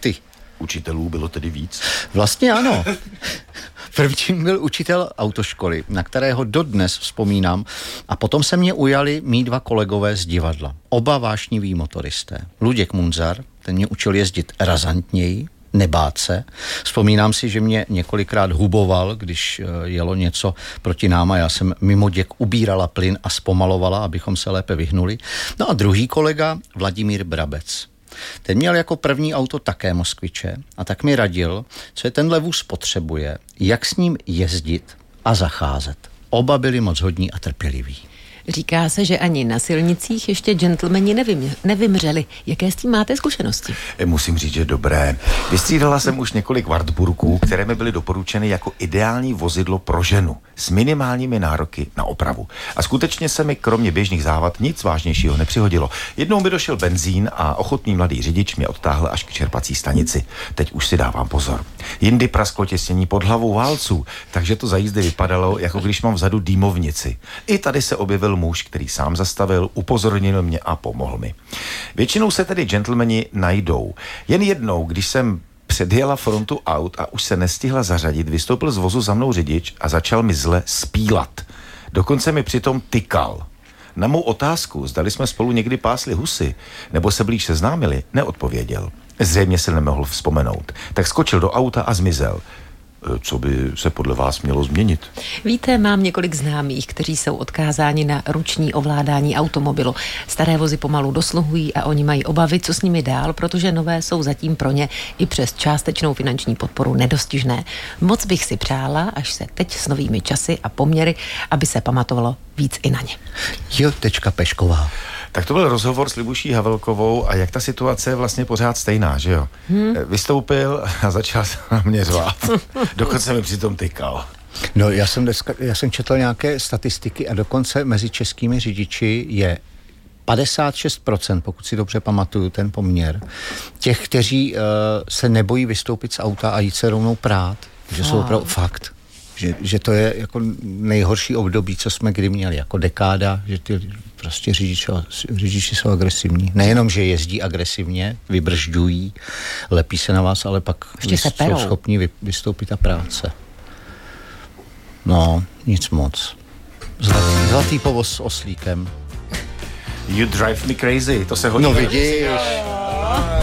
ty. Učitelů bylo tedy víc? Vlastně ano. Prvním byl učitel autoškoly, na kterého dodnes vzpomínám, a potom se mě ujali mý dva kolegové z divadla. Oba vášniví motoristé. Luděk Munzar, ten mě učil jezdit razantněji, nebát se. Vzpomínám si, že mě několikrát huboval, když jelo něco proti nám a já jsem mimo děk ubírala plyn a zpomalovala, abychom se lépe vyhnuli. No a druhý kolega, Vladimír Brabec. Ten měl jako první auto také Moskviče a tak mi radil, co je tenhle vůz potřebuje, jak s ním jezdit a zacházet. Oba byli moc hodní a trpěliví. Říká se, že ani na silnicích ještě gentlemani nevymřeli. Jaké s tím máte zkušenosti? Musím říct, že dobré. Vystřídala jsem už několik Wartburgů, které mi byly doporučeny jako ideální vozidlo pro ženu s minimálními nároky na opravu. A skutečně se mi kromě běžných závad nic vážnějšího nepřihodilo. Jednou mi došel benzín a ochotný mladý řidič mě odtáhl až k čerpací stanici. Teď už si dávám pozor. Jindy prasklo těsnění pod hlavou válců, takže to za jízdy vypadalo, jako když mám vzadu dýmovnici. I tady se objevil muž, který sám zastavil, upozornil mě a pomohl mi. Většinou se tedy gentlemani najdou. Jen jednou, když jsem předjela frontu aut a už se nestihla zařadit, vystoupil z vozu za mnou řidič a začal mi zle spílat. Dokonce mi přitom tykal. Na mou otázku, zdali jsme spolu někdy pásli husy, nebo se blíž seznámili, neodpověděl. Zřejmě se nemohl vzpomenout. Tak skočil do auta a zmizel. Co by se podle vás mělo změnit? Víte, mám několik známých, kteří jsou odkázáni na ruční ovládání automobilu. Staré vozy pomalu dosluhují a oni mají obavy, co s nimi dál, protože nové jsou zatím pro ně i přes částečnou finanční podporu nedostižné. Moc bych si přála, až se teď s novými časy a poměry, aby se pamatovalo víc i na ně. Pešková. Tak to byl rozhovor s Libuší Havelkovou a jak ta situace je vlastně pořád stejná, že jo? Vystoupil a začal se na mě řvát. Dokonce mi přitom tykal. No, já jsem četl nějaké statistiky a dokonce mezi českými řidiči je 56%, pokud si dobře pamatuju ten poměr, těch, kteří se nebojí vystoupit z auta a jít se rovnou prát. Že jsou opravdu fakt. Že to je jako nejhorší období, co jsme kdy měli, jako dekáda, že ty prostě řidiči jsou agresivní. Nejenom, že jezdí agresivně, vybržďují, lepí se na vás, ale pak jsou schopní vystoupit a práce. No, nic moc. Zlatý povoz s oslíkem. You drive me crazy, to se hodí. No vidíš.